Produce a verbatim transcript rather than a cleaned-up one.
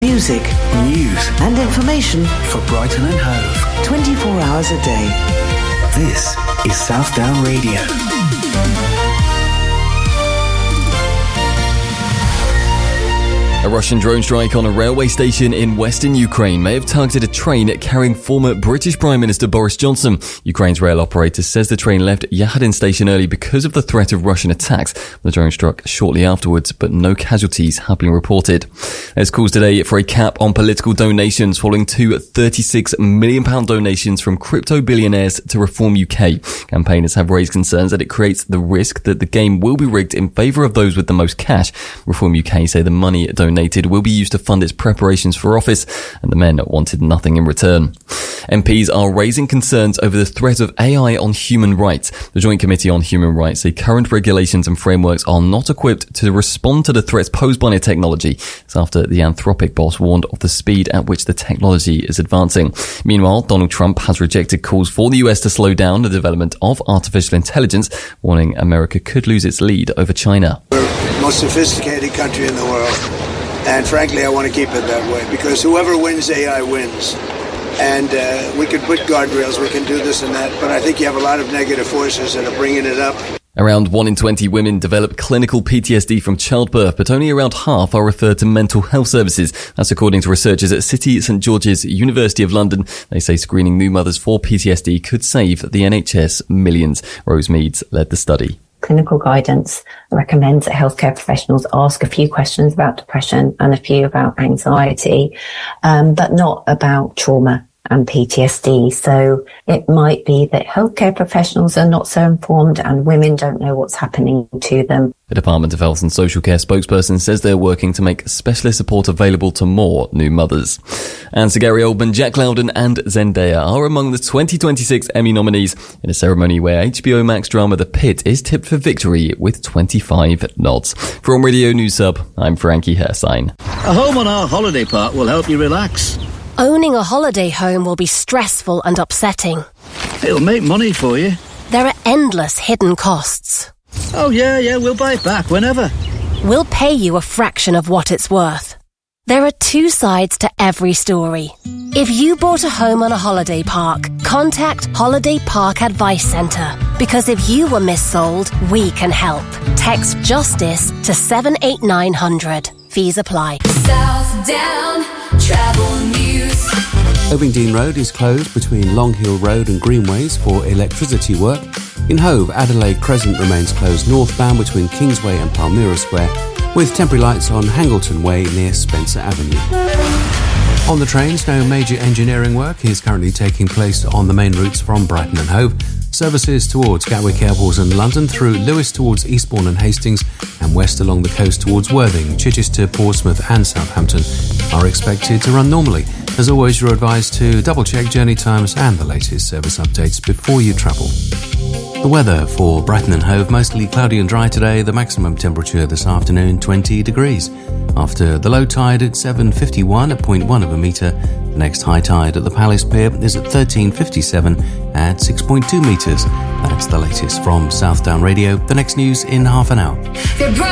Music, news and information for Brighton and Hove. twenty-four hours a day. This is South Down Radio. A Russian drone strike on a railway station in western Ukraine may have targeted a train carrying former British Prime Minister Boris Johnson. Ukraine's rail operator says the train left Yahadin station early because of the threat of Russian attacks. The drone struck shortly afterwards, but no casualties have been reported. There's calls today for a cap on political donations following two thirty-six million pounds donations from crypto billionaires to Reform U K. Campaigners have raised concerns that it creates the risk that the game will be rigged in favour of those with the most cash. Reform U K say the money donated will be used to fund its preparations for office, and the men wanted nothing in return. M Ps are raising concerns over the threat of A I on human rights. The Joint Committee on Human Rights say current regulations and frameworks are not equipped to respond to the threats posed by the technology. It's after the Anthropic boss warned of the speed at which the technology is advancing. Meanwhile, Donald Trump has rejected calls for the U S to slow down the development of artificial intelligence, warning America could lose its lead over China. We're the most sophisticated country in the world. And frankly, I want to keep it that way, because whoever wins A I wins. And uh, we can put guardrails, we can do this and that, but I think you have a lot of negative forces that are bringing it up. Around one in twenty women develop clinical P T S D from childbirth, but only around half are referred to mental health services. That's according to researchers at City St George's, University of London. They say screening new mothers for P T S D could save the N H S millions. Rose Meads led the study. Clinical guidance recommends that healthcare professionals ask a few questions about depression and a few about anxiety, um, but not about trauma and P T S D. So it might be that healthcare professionals are not so informed and women don't know what's happening to them. The Department of Health and Social Care spokesperson says they're working to make specialist support available to more new mothers. And Sir Gary Oldman, Jack Lowden and Zendaya are among the twenty twenty-six Emmy nominees in a ceremony where H B O Max drama The Pit is tipped for victory with twenty-five nods. From Radio News Sub, I'm Frankie Hersign. A home on our holiday park will help you relax. Owning a holiday home will be stressful and upsetting. It'll make money for you. There are endless hidden costs. Oh yeah, yeah, we'll buy it back whenever. We'll pay you a fraction of what it's worth. There are two sides to every story. If you bought a home on a holiday park, contact Holiday Park Advice Centre. Because if you were missold, we can help. Text JUSTICE to seven eight nine hundred. Fees apply. South Down Travel News. Ovingdean Road is closed between Long Hill Road and Greenways for electricity work. In Hove, Adelaide Crescent remains closed northbound between Kingsway and Palmyra Square, with temporary lights on Hangleton Way near Spencer Avenue. On the trains, no major engineering work is currently taking place on the main routes from Brighton and Hove. Services towards Gatwick Airport and London, through Lewes towards Eastbourne and Hastings, and west along the coast towards Worthing, Chichester, Portsmouth and Southampton are expected to run normally. As always, you're advised to double-check journey times and the latest service updates before you travel. The weather for Brighton and Hove, mostly cloudy and dry today. The maximum temperature this afternoon, twenty degrees. After the low tide at seven fifty-one at zero point one of a metre, the next high tide at the Palace Pier is at thirteen fifty-seven at six point two metres. That's the latest from South Down Radio. The next news in half an hour.